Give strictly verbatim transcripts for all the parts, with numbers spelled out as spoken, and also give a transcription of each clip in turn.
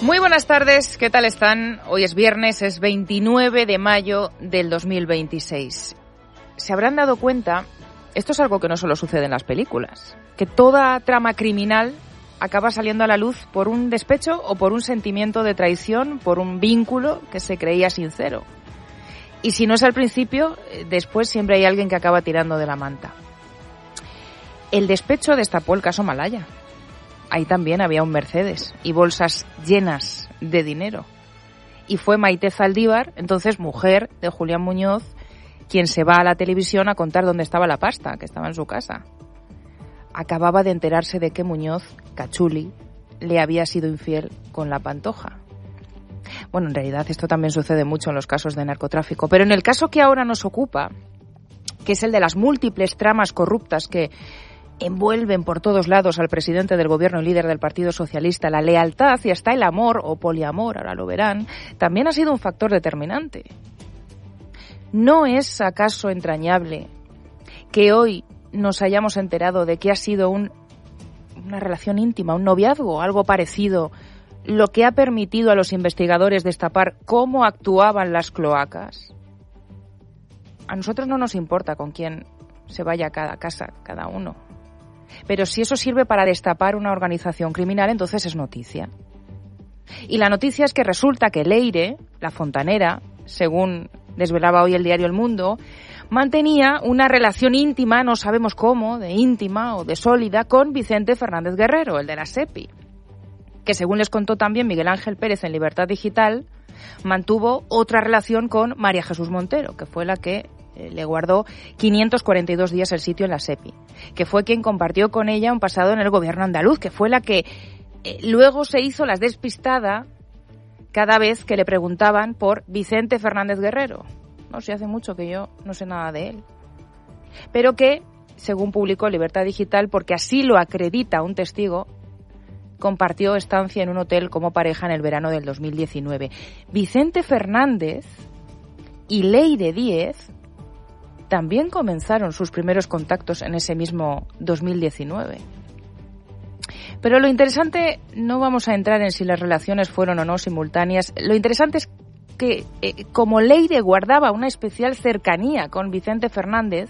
Muy buenas tardes, ¿qué tal están? Hoy es viernes, es veintinueve de mayo del dos mil veintiséis. Se habrán dado cuenta, esto es algo que no solo sucede en las películas, que toda trama criminal acaba saliendo a la luz por un despecho o por un sentimiento de traición, por un vínculo que se creía sincero. Y si no es al principio, después siempre hay alguien que acaba tirando de la manta. El despecho destapó el caso Malaya. Ahí también había un Mercedes y bolsas llenas de dinero. Y fue Maite Zaldívar, entonces mujer de Julián Muñoz, quien se va a la televisión a contar dónde estaba la pasta, que estaba en su casa. Acababa de enterarse de que Muñoz, Cachuli, le había sido infiel con la Pantoja. Bueno, en realidad esto también sucede mucho en los casos de narcotráfico, pero en el caso que ahora nos ocupa, que es el de las múltiples tramas corruptas que envuelven por todos lados al presidente del gobierno y líder del Partido Socialista, la lealtad y hasta el amor o poliamor, ahora lo verán, también ha sido un factor determinante. ¿No es acaso entrañable que hoy nos hayamos enterado de que ha sido un, una relación íntima, un noviazgo, algo parecido, lo que ha permitido a los investigadores destapar cómo actuaban las cloacas? A nosotros no nos importa con quién se vaya a cada casa, cada uno. Pero si eso sirve para destapar una organización criminal, entonces es noticia. Y la noticia es que resulta que Leire, la fontanera, según desvelaba hoy el diario El Mundo, mantenía una relación íntima, no sabemos cómo, de íntima o de sólida, con Vicente Fernández Guerrero, el de la SEPI, que según les contó también Miguel Ángel Pérez en Libertad Digital, mantuvo otra relación con María Jesús Montero, que fue la que le guardó quinientos cuarenta y dos días el sitio en la SEPI, que fue quien compartió con ella un pasado en el gobierno andaluz, que fue la que eh, luego se hizo la despistada cada vez que le preguntaban por Vicente Fernández Guerrero. No sé, hace mucho que yo no sé nada de él. Pero que, según publicó Libertad Digital, porque así lo acredita un testigo, compartió estancia en un hotel como pareja en el verano del dos mil diecinueve. Vicente Fernández y Leire Díez también comenzaron sus primeros contactos en ese mismo dos mil diecinueve. Pero lo interesante, no vamos a entrar en si las relaciones fueron o no simultáneas, lo interesante es que eh, como Leire guardaba una especial cercanía con Vicente Fernández,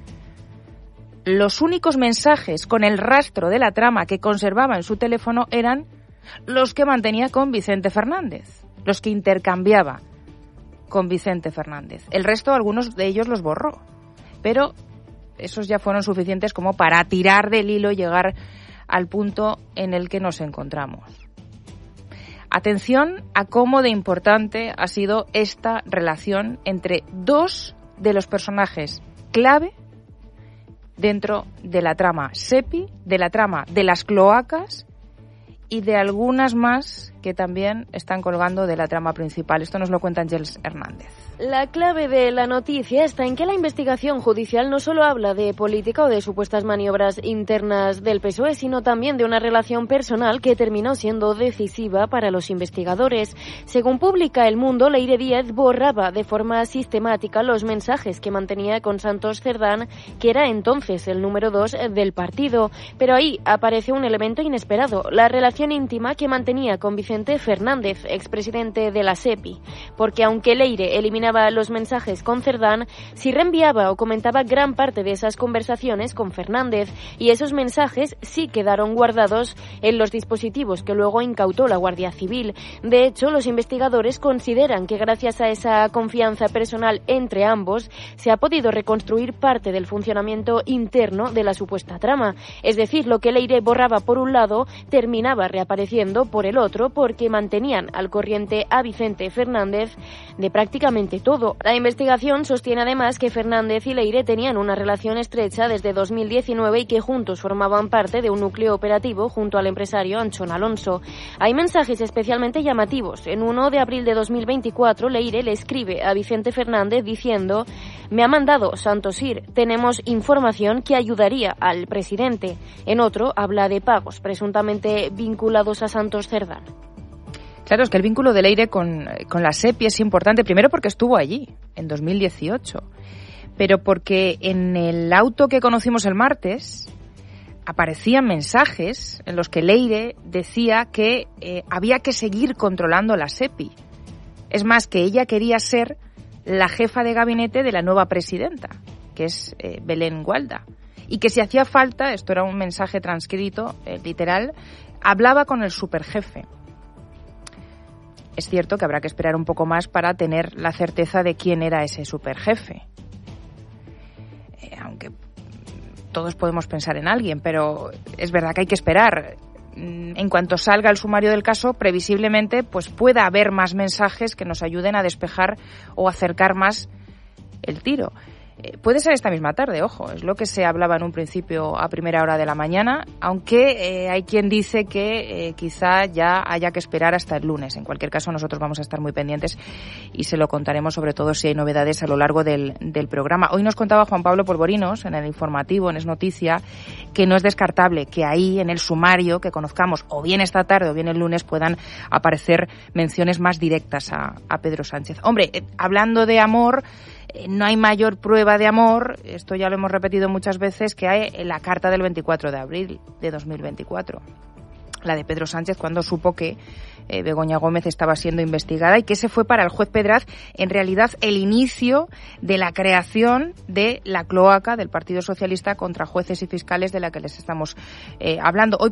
los únicos mensajes con el rastro de la trama que conservaba en su teléfono eran los que mantenía con Vicente Fernández, los que intercambiaba con Vicente Fernández. El resto, algunos de ellos los borró, pero esos ya fueron suficientes como para tirar del hilo y llegar al punto en el que nos encontramos. Atención a cómo de importante ha sido esta relación entre dos de los personajes clave dentro de la trama SEPI, de la trama de las cloacas y de algunas más que también están colgando de la trama principal. Esto nos lo cuenta Ángels Hernández. La clave de la noticia está en que la investigación judicial no solo habla de política o de supuestas maniobras internas del P S O E, sino también de una relación personal que terminó siendo decisiva para los investigadores. Según publica El Mundo, Leire Díez borraba de forma sistemática los mensajes que mantenía con Santos Cerdán, que era entonces el número dos del partido. Pero ahí aparece un elemento inesperado, la relación íntima que mantenía con Vicente Fernández, expresidente de la SEPI. Porque aunque Leire eliminaba los mensajes con Cerdán, sí reenviaba o comentaba gran parte de esas conversaciones con Fernández, y esos mensajes sí quedaron guardados en los dispositivos que luego incautó la Guardia Civil. De hecho, los investigadores consideran que gracias a esa confianza personal entre ambos se ha podido reconstruir parte del funcionamiento interno de la supuesta trama. Es decir, lo que Leire borraba por un lado terminaba reapareciendo por el otro, porque mantenían al corriente a Vicente Fernández de prácticamente todo. La investigación sostiene además que Fernández y Leire tenían una relación estrecha desde dos mil diecinueve y que juntos formaban parte de un núcleo operativo junto al empresario Anchón Alonso. Hay mensajes especialmente llamativos. En uno de abril de dos mil veinticuatro, Leire le escribe a Vicente Fernández diciendo: «Me ha mandado Santos ir, tenemos información que ayudaría al presidente». En otro habla de pagos presuntamente vinculados a Santos Cerdán. Claro, es que el vínculo de Leire con, con la SEPI es importante, primero porque estuvo allí, en dos mil dieciocho, pero porque en el auto que conocimos el martes aparecían mensajes en los que Leire decía que eh, había que seguir controlando la SEPI. Es más, que ella quería ser la jefa de gabinete de la nueva presidenta, que es eh, Belén Gualda. Y que si hacía falta, esto era un mensaje transcrito, eh, literal, hablaba con el superjefe. Es cierto que habrá que esperar un poco más para tener la certeza de quién era ese superjefe. Eh, aunque todos podemos pensar en alguien, pero es verdad que hay que esperar. En cuanto salga el sumario del caso, previsiblemente pues pueda haber más mensajes que nos ayuden a despejar o acercar más el tiro. Eh, puede ser esta misma tarde, ojo, es lo que se hablaba en un principio a primera hora de la mañana, aunque eh, hay quien dice que eh, quizá ya haya que esperar hasta el lunes. En cualquier caso, nosotros vamos a estar muy pendientes y se lo contaremos, sobre todo si hay novedades a lo largo del, del programa. Hoy nos contaba Juan Pablo Polvorinos en el informativo, en Es Noticia, que no es descartable que ahí, en el sumario que conozcamos, o bien esta tarde o bien el lunes, puedan aparecer menciones más directas a, a Pedro Sánchez. Hombre, eh, hablando de amor, no hay mayor prueba de amor, esto ya lo hemos repetido muchas veces, que hay en la carta del veinticuatro de abril de dos mil veinticuatro. La de Pedro Sánchez cuando supo que eh, Begoña Gómez estaba siendo investigada y que ese fue para el juez Pedraz en realidad el inicio de la creación de la cloaca del Partido Socialista contra jueces y fiscales de la que les estamos eh, hablando. Hoy